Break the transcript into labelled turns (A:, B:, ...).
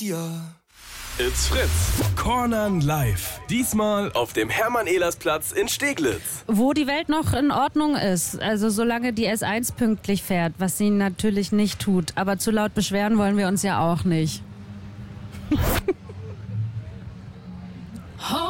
A: It's Fritz. Cornern live. Diesmal auf dem Hermann-Ehlers-Platz in Steglitz.
B: Wo die Welt noch in Ordnung ist, also solange die S1 pünktlich fährt, was sie natürlich nicht tut. Aber zu laut beschweren wollen wir uns ja auch nicht.